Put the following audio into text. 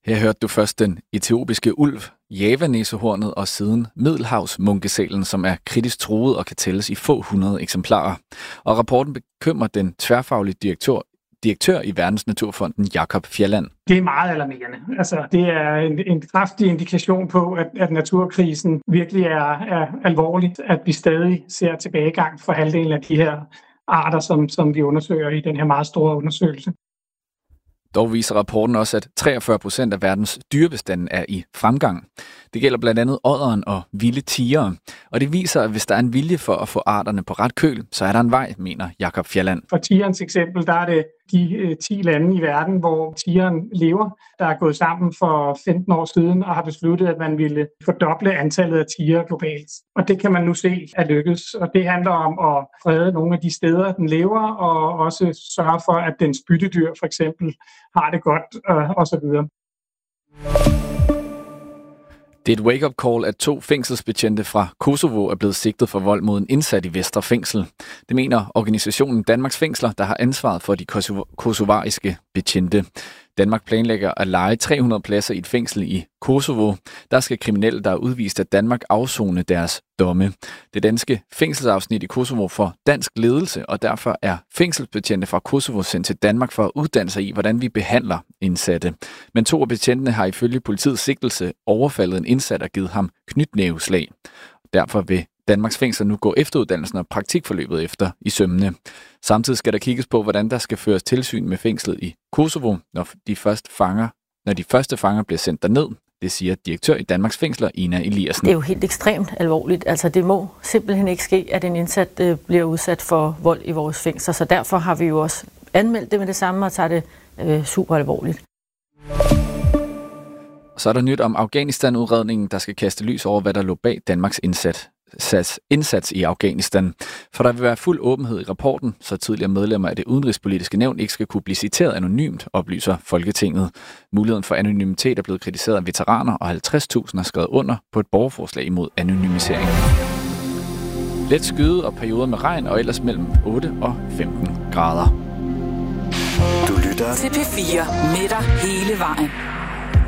Her hørte du først den etiopiske ulv, javanæsehornet og siden middelhavsmunkesælen, som er kritisk truet og kan tælles i få hundrede eksemplarer. Og rapporten bekymrer den tværfaglige direktør i Verdensnaturfonden, Jakob Fjelland. Det er meget alarmerende. Altså, det er en kraftig indikation på, at naturkrisen virkelig er alvorligt, at vi stadig ser tilbagegang for halvdelen af de her arter, som vi undersøger i den her meget store undersøgelse. Dog viser rapporten også, at 43% af verdens dyrebestanden er i fremgang. Det gælder blandt andet odderen og vilde tigere. Og det viser, at hvis der er en vilje for at få arterne på ret køl, så er der en vej, mener Jakob Fjelland. For tigerens eksempel, der er det de 10 lande i verden, hvor tigeren lever, der er gået sammen for 15 år siden og har besluttet, at man ville fordoble antallet af tiger globalt. Og det kan man nu se er lykkedes. Og det handler om at frede nogle af de steder, den lever, og også sørge for, at dens byttedyr for eksempel har det godt osv. Det er et wake-up call, at 2 fængselsbetjente fra Kosovo er blevet sigtet for vold mod en indsat i Vestre Fængsel. Det mener organisationen Danmarks Fængsler, der har ansvaret for de kosovariske betjente. Danmark planlægger at leje 300 pladser i et fængsel i Kosovo. Der skal kriminelle, der er udvist af Danmark, afsone deres domme. Det danske fængselsafsnit i Kosovo får dansk ledelse, og derfor er fængselsbetjente fra Kosovo sendt til Danmark for at uddanne sig i, hvordan vi behandler indsatte. Men 2 af betjentene har ifølge politiets sigtelse overfaldet en indsat og givet ham knytnæveslag. Derfor vil Danmarks Fængsler nu gå efteruddannelsen og praktikforløbet efter i sømmene. Samtidig skal der kigges på, hvordan der skal føres tilsyn med fængslet i Kosovo, når de første fanger bliver sendt derned. Det siger direktør i Danmarks Fængsler, Ina Eliasen. Det er jo helt ekstremt alvorligt. Altså det må simpelthen ikke ske, at en indsat bliver udsat for vold i vores fængsler. Så derfor har vi jo også anmeldt det med det samme og tager det super alvorligt. Så er der nyt om Afghanistan-udredningen, der skal kaste lys over, hvad der lå bag Danmarks indsats i Afghanistan. For der vil være fuld åbenhed i rapporten, så tidligere medlemmer af det udenrigspolitiske nævn ikke skal kunne blive citeret anonymt, oplyser Folketinget. Muligheden for anonymitet er blevet kritiseret af veteraner, og 50.000 har skrevet under på et borgerforslag imod anonymisering. Let skyde og perioder med regn, og ellers mellem 8 og 15 grader. Du lytter til P4 med dig hele vejen.